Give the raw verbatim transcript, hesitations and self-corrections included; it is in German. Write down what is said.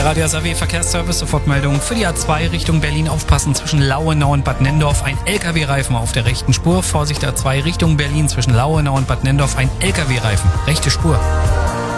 Der Radio S A W Verkehrsservice, Sofortmeldung für die A zwei Richtung Berlin. Aufpassen zwischen Lauenau und Bad Nenndorf. Ein L K W-Reifen auf der rechten Spur. Vorsicht A zwei Richtung Berlin zwischen Lauenau und Bad Nenndorf. Ein L K W-Reifen. Rechte Spur.